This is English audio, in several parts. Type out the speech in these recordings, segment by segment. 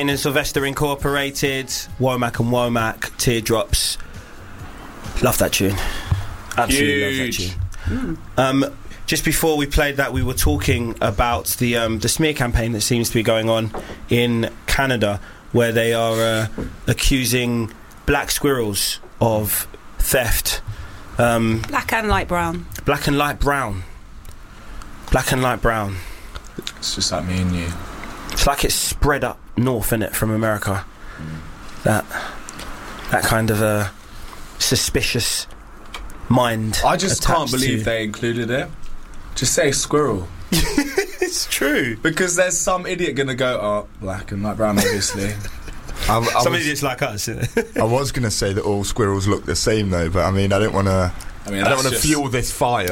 Payne and Sylvester Incorporated, Womack and Womack, Teardrops. Love that tune. Absolutely Huge. love that tune. Just before we played that, we were talking about the smear campaign that seems to be going on in Canada, where they are accusing black squirrels of theft. Black and light brown. Black and light brown. Black and light brown. It's just like me and you. It's like it's spread up north, innit, from America. That kind of a suspicious mind. I just can't attached believe to- they included it. Just say squirrel. It's true. Because there's some idiot gonna go, oh, black and light brown, obviously. Some idiots like us. I was going to say that all squirrels look the same, though, but I mean, I don't want to. I don't want to fuel this fire.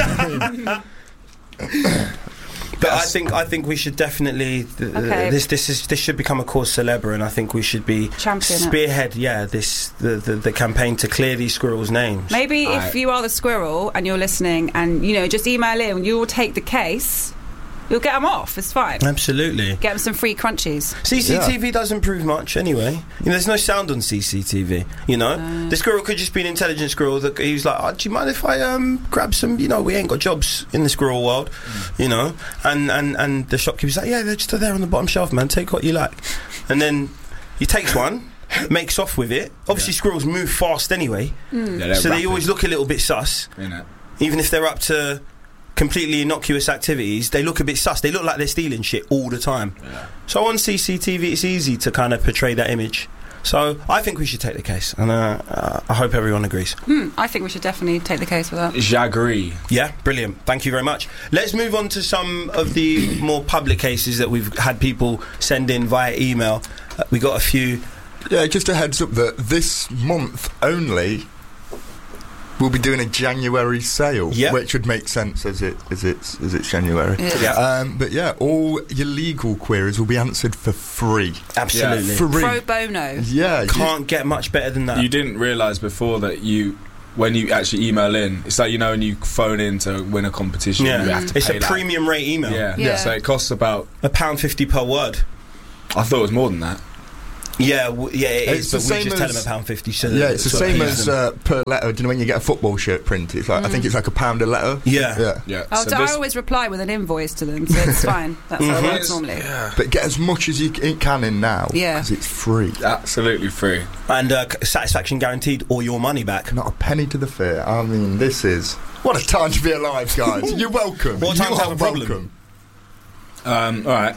But I think we should definitely this should become a cause célèbre, and I think we should be spearhead the campaign to clear these squirrels' names. Maybe if you are the squirrel and you're listening, and just email in, you will take the case. You'll get them off. It's fine. Absolutely. Get them some free crunchies. CCTV doesn't prove much anyway. There's no sound on CCTV. The squirrel could just be an intelligent squirrel that he was like, oh, do you mind if I grab some? We ain't got jobs in the squirrel world. And the shopkeeper's like, yeah, they're just there on the bottom shelf, man. Take what you like. And then he takes one, makes off with it. Obviously, squirrels move fast anyway, so they always look a little bit sus. Even if they're up to completely innocuous activities, they look a bit sus. They look like they're stealing shit all the time. So on CCTV, it's easy to kind of portray that image. So I think we should take the case, and I hope everyone agrees. I think we should definitely take the case for that. J'agree. Yeah, brilliant. Thank you very much. Let's move on to some of the more public cases that we've had people send in via email. We got a few. Yeah, just a heads up that this month only we'll be doing a January sale, which would make sense as it's January. But yeah, all your legal queries will be answered for free. Absolutely. Free. Pro bono. Yeah. Can't get much better than that. You didn't realise before that when you actually email in, it's like, when you phone in to win a competition, you have to pay it's a premium rate email. Yeah. So it costs about £1.50 per word. I thought it was more than that. Yeah, it is, but we just tell them £1.50. So it's the same as per letter. Do you know when you get a football shirt printed? It's like, I think it's like £1 a letter. Yeah. So I always reply with an invoice to them, so it's fine. That's how it works normally. But get as much as you can in now, because it's free. Absolutely free. And satisfaction guaranteed, or your money back. Not a penny to the fair. I mean, this is... What a time to be alive, guys. You're welcome. What time to have a problem? Alright.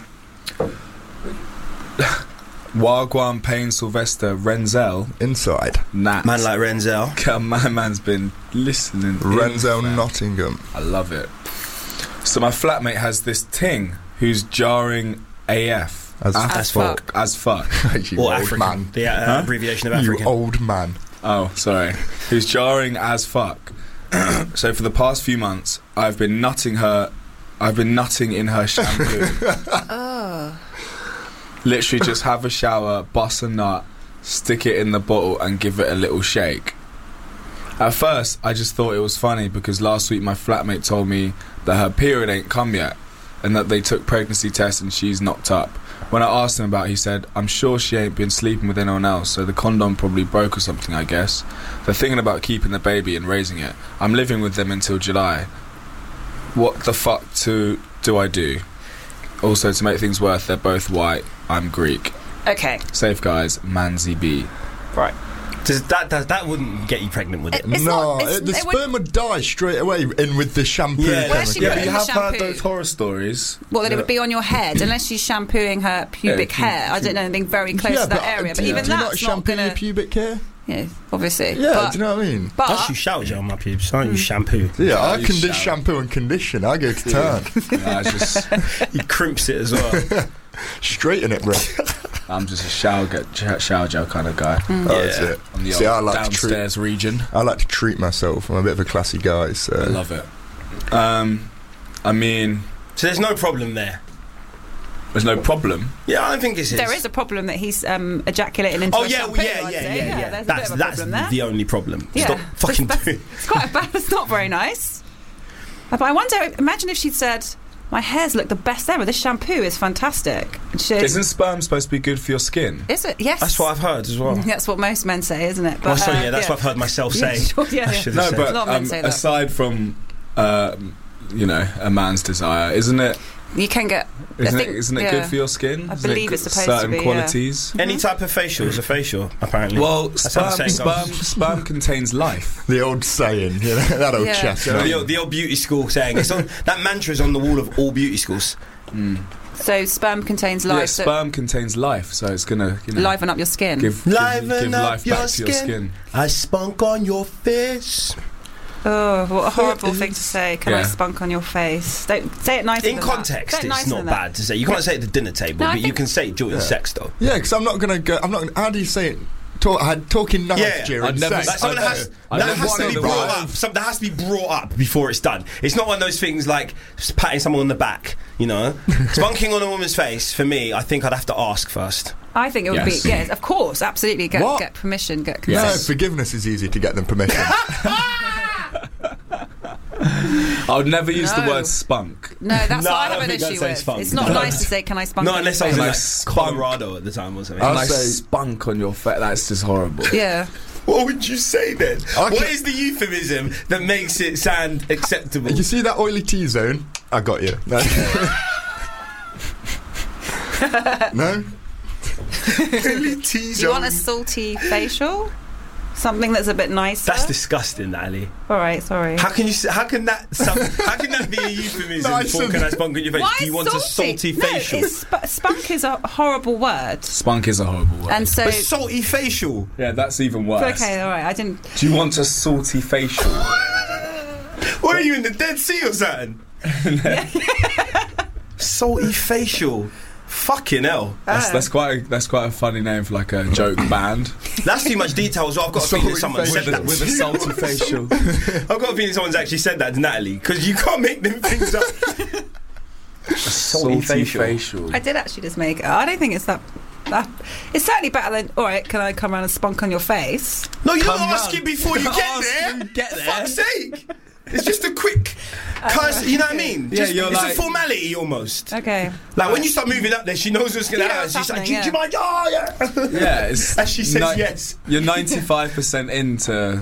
Wagwan, Payne, Sylvester, Renzel. Inside. Nat. Man like Renzel. My man's been listening. Renzel Nottingham. I love it. So my flatmate has this ting who's jarring AF. As fuck. As fuck. You or old African. man. The abbreviation of African. You old man. Oh, sorry. Who's jarring as fuck. So for the past few months, I've been nutting in her shampoo. Literally just have a shower, bust a nut, stick it in the bottle and give it a little shake. At first, I just thought it was funny because last week my flatmate told me that her period ain't come yet and that they took pregnancy tests and she's knocked up. When I asked him about it, he said, I'm sure she ain't been sleeping with anyone else, so the condom probably broke or something, I guess. They're thinking about keeping the baby and raising it. I'm living with them until July. What the fuck do I do? Also, to make things worse, they're both white. I'm Greek. Okay. Safe guys, Manzi B. Right. That wouldn't get you pregnant, would it? The sperm would die straight away in with the shampoo. Where's she But putting you the have shampoo? heard those horror stories. Well, that it would be on your head, unless she's shampooing her pubic hair. I don't know anything very close to that area, but even do you not that's shampoo not going your to... pubic hair? Yeah, obviously. Yeah, do you know what I mean? But That's you shower gel on my pubes, aren't you? Shampoo. Yeah, I you can do shower. shampoo and condition. I go to town. He crimps it as well. Straighten it, bro. I'm just a shower gel kind of guy. That's it. On the See, old I like downstairs region. I like to treat myself. I'm a bit of a classy guy, so... I love it. I mean... So there's no problem there? There's no problem. Yeah, I don't think it's... there is a problem that he's ejaculating into a shampoo, I'd say. There's a bit of a problem there. The only problem. Yeah. Stop fucking doing... It's quite bad. It's not very nice. But I wonder, imagine if she'd said, My hairs look the best ever. This shampoo is fantastic. Isn't sperm supposed to be good for your skin? Is it? Yes. That's what I've heard as well. That's what most men say, isn't it? But, that's what I've heard myself say. Sure, I should have said. But a lot of men say that. Aside from, a man's desire, isn't it? You can get. Isn't it good for your skin? I believe it's supposed to be. Certain qualities. Any type of facial is a facial, apparently. Well, sperm contains life. The old saying, that old chestnut. The old beauty school saying. That mantra is on the wall of all beauty schools. So sperm contains life. Yeah, sperm contains life, so it's gonna liven up your skin. Give life back to your skin. I spunk on your face. Oh, what a horrible thing to say. Can I spunk on your face? Don't say it nicely. In context, it's not bad to say. You can't say it at the dinner table, but you can say it during sex, though. Yeah, because I'm not going to go. How do you say it? Talking knife during sex. That has to be brought up. That has to be brought up before it's done. It's not one of those things like patting someone on the back. Spunking on a woman's face. For me, I think I'd have to ask first. I think it would be. Yes, of course, absolutely. Get permission. Get consent. Yeah, forgiveness is easy to get them permission. I would never use the word spunk. No, that's what I have an issue with. It's not nice to say, can I spunk on your face? Not unless I was in Colorado at the time or something. I say spunk on your face. That's just horrible. Yeah. What would you say then? What is the euphemism that makes it sound acceptable? You see that oily T-zone? I got you. No? No? Oily T-zone. Do you want a salty facial? Something that's a bit nicer. That's disgusting, Natalie. All right, sorry. How can that be a euphemism for can I spunk on your face? Why do you want a salty facial? Spunk is a horrible word. Spunk is a horrible word. And so, but salty facial. Yeah, that's even worse. Okay, all right. I didn't. Do you want a salty facial? What are you in the Dead Sea or something? Salty facial. Fucking hell. That's quite a funny name for like a joke band. That's too much detail as well. I've got a feeling someone said that. With a salty facial. I've got a feeling someone's actually said that to Natalie, because you can't make them things up. A salty facial. I did actually just make it. I don't think it's that. It's certainly better than, alright, can I come around and spunk on your face? No, you don't ask it before you get there. For fuck's sake. It's just a quick curse, you know what I mean? Yeah, it's a formality almost. Okay. Like when you start moving up there, she knows what's going to happen. She's like, do you mind? Oh, yeah. Yeah, it's as she says yes. You're 95% into,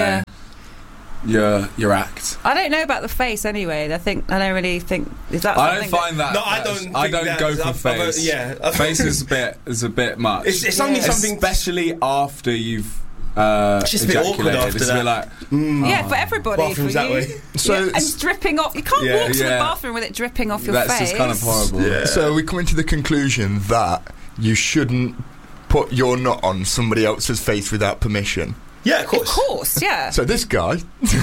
your act. I don't know about the face anyway. I don't really think is that. I don't find that. No, I don't. I don't go for face. Face is a bit much. It's only something, especially after you've. It's just a bit awkward after that. Yeah, for everybody. Bathrooms for that you. way. So and it's dripping off. You can't walk to the bathroom with it dripping off your face. That's just kind of horrible. Yeah. So we come to the conclusion that you shouldn't put your nut on somebody else's face without permission. Yeah, of course. Of course, yeah. So this guy,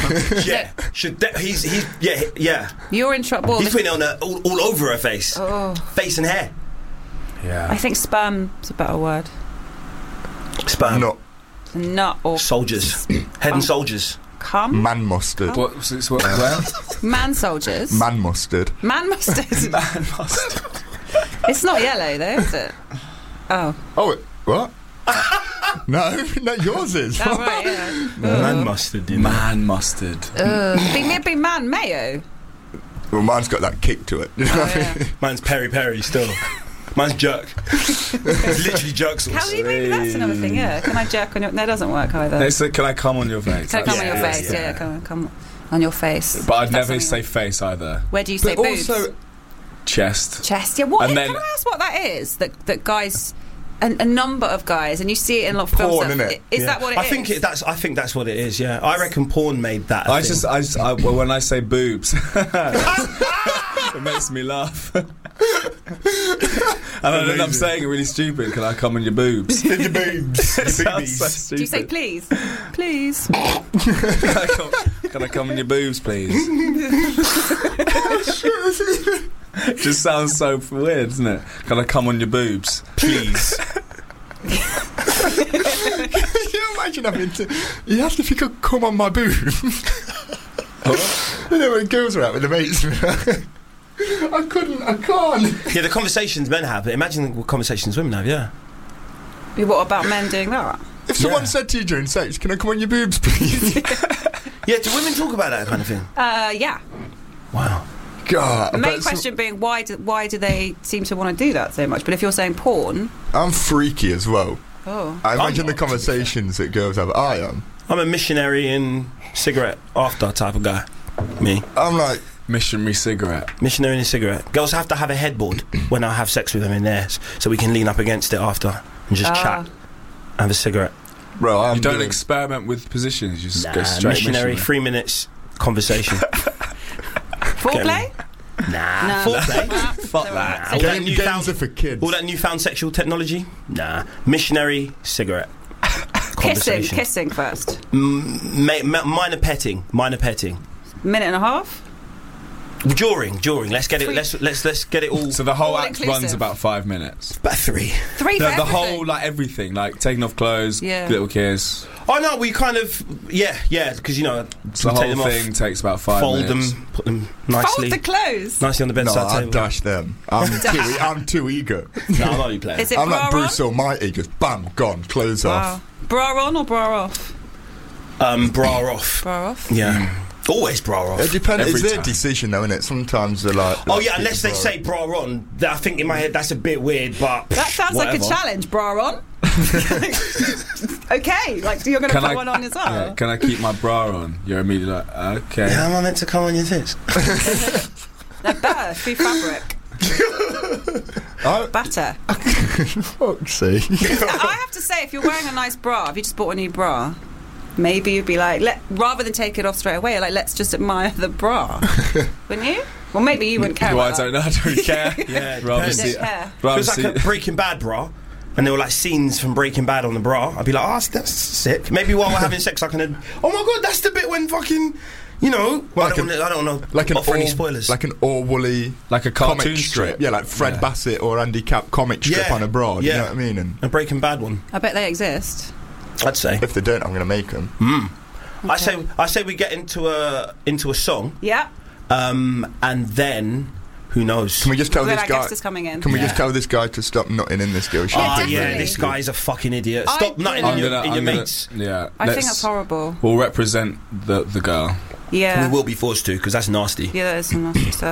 he's You're in trouble. He's putting it on all over her face, face and hair. Yeah. I think sperm's a better word. Sperm. Nut or soldiers. Head and soldiers. Cum. Man mustard. What? Where? Man soldiers. Man mustard. Man mustard. Man mustard. It's not yellow though, is it? Oh. Oh, what? No, yours is. Oh, right, yeah. Man mustard. Man mustard. Be man mayo. Well, mine's got that kick to it. Mine's peri still. Mine's jerk. It's literally jerk sauce. How do you make that's another thing, yeah. Can I jerk on your... No, it doesn't work either. Can I come on your face? Can I come on your face? Yeah, come on your face. But I'd never say face either. Where do you say boobs? Also, chest. Chest, yeah. Can I ask what that is? That guys... A number of guys, and you see it in a lot of films. Porn, innit? Is that what it is? I think that's what it is. Yeah, I reckon porn made that. When I say boobs, it makes me laugh. And I'm saying it really stupid. Can I come on your boobs? Your boobs. Your boobies. So stupid. Do you say please? Please. Can I come on your boobs, please? Just sounds so weird, doesn't it? Can I come on your boobs, please? Can you imagine having to... You asked if you could come on my boobs. You know when girls are out with the mates. I can't. Yeah, the conversations men have. Imagine the conversations women have, yeah. What about men doing that? If someone said to you during sex, can I come on your boobs, please? Yeah, do women talk about that kind of thing? Yeah. Wow. God, The main question being why do they seem to want to do that so much? But if you're saying porn, I'm freaky as well. oh, I imagine the not. conversations that girls have. I am. I'm a missionary in cigarette after type of guy. Me. I'm like, Missionary cigarette. Missionary in a cigarette. Girls have to have a headboard when I have sex with them in theirs, so we can lean up against it after and just chat. Have a cigarette. bro, I'm You don't doing- experiment with positions. You just Nah, go straight missionary. 3 minutes conversation. foreplay? Nah, No. foreplay. Fuck that. All that Games newfound, are for kids. all that newfound sexual technology. Nah, missionary cigarette. Kissing first. Minor petting. Minute and a half. During. Let's get it. Let's get it all. So the whole All act inclusive. runs about 5 minutes. About 3. 3 for The everything. whole, like, everything, like taking off clothes, Yeah. little kiss. Oh no, we kind of yeah, because you know So the take whole them thing off, takes about 5 fold minutes. them, put them Fold nicely, the clothes. nicely on the No, bedside I table. dash them. I'm too eager. No, I'm only playing. Is it I'm bra like Bruce on? Almighty, just bam, gone, clothes Wow. off. Bra on or bra off? Bra off. Bra off. Yeah, always bra It off. depends. Every It's their time. decision, though, isn't it? Sometimes they're like, Oh like, yeah, keep unless the they bra say bra on, I think in my head that's a bit weird. But That sounds like a whatever. challenge. Bra on. Okay, like you're going to Can put I- one on as well. Yeah, can I keep my bra on? You're immediately like, okay. How am I meant to come on your tits? They're better through fabric. Oh, Better. fuck's sake. I have to say, if you're wearing a nice bra, if you just bought a new bra, maybe you'd be like, rather than take it off straight away, like, let's just admire the bra. Wouldn't you? Well, maybe you wouldn't care Well, I about don't know. I don't care. Yeah, Rather depends. You see, don't care. It rather was like see. a Breaking Bad bra, and there were like scenes from Breaking Bad on the bra. I'd be like, oh, that's sick. Maybe while we're having sex, I can. Oh my god, that's the bit when fucking. You know, Well, I don't know. Like an offer any all- spoilers. like an all woolly Like a cartoon comic strip. Yeah, like Fred Yeah. Bassett or Andy Cap comic strip Yeah, on a bra. Do you yeah. know what I mean? And a Breaking Bad one, I bet they exist. I'd say. if they don't, I'm going to make them. I say we get into a song, Yeah. and then who knows? Can we just tell Well, this our guy? guest is coming in. Can we Yeah. just tell this guy to stop nutting in this girl? Yeah, Yeah, definitely. this guy's a fucking idiot. I Stop nutting agree. in your I'm gonna- mates. Yeah. I think let's- that's horrible. We'll represent the girl. Yeah. We will be forced to because that's nasty. Yeah, that is some nasty stuff.